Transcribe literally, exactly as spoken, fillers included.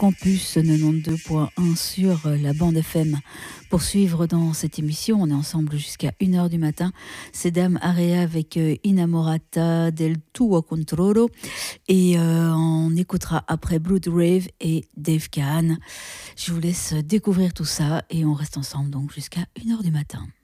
Campus quatre-vingt-douze point un sur la bande F M. Pour suivre dans cette émission, on est ensemble jusqu'à une heure du matin. C'est Dame Area avec Innamorata del tuo controllo. Et euh, on écoutera après Blood Rave et Dave Gahan. Je vous laisse découvrir tout ça et on reste ensemble donc jusqu'à une heure du matin.